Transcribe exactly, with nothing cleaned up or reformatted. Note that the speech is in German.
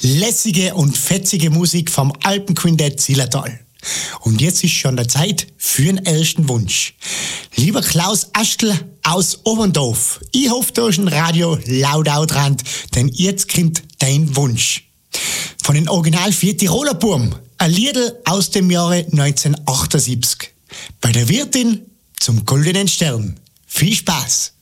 lässige und fetzige Musik vom Alpenquintett Zillertal. Und jetzt ist schon der Zeit für den ersten Wunsch. Lieber Klaus Astl aus Oberndorf, ich hoffe, da ist ein Radio laut dran, denn jetzt kommt dein Wunsch. Von den Original vier Tiroler Burm, ein Liedl aus dem Jahre neunzehnhundertachtundsiebzig. Bei der Wirtin zum Goldenen Stern. Viel Spaß!